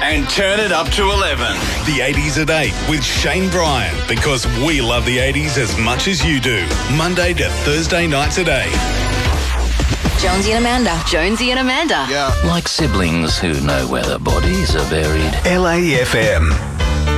and turn it up to 11. The 80s at 8 with Shane Bryan, because we love the 80s as much as you do. Monday to Thursday nights at 8. Jonesy and Amanda. Jonesy and Amanda. Yeah. Like siblings who know where their bodies are buried. LAFM.